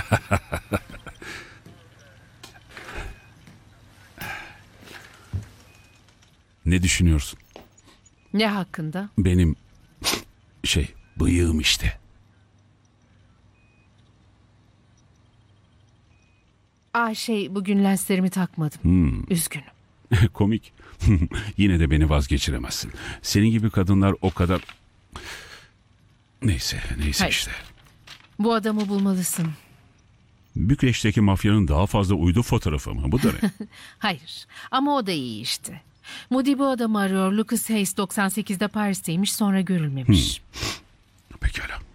Ne düşünüyorsun? Ne hakkında? Benim bıyığım işte. Bugün lenslerimi takmadım. Üzgünüm. Komik. Yine de beni vazgeçiremezsin. Senin gibi kadınlar o kadar... Neyse Hayır. işte. Bu adamı bulmalısın. Bükreş'teki mafyanın daha fazla uydu fotoğrafı mı? Bu da ne? Hayır ama o da iyi işte. Moody bu adamı arıyor. Lucas Hayes 98'de Paris'teymiş, sonra görülmemiş. Pekala.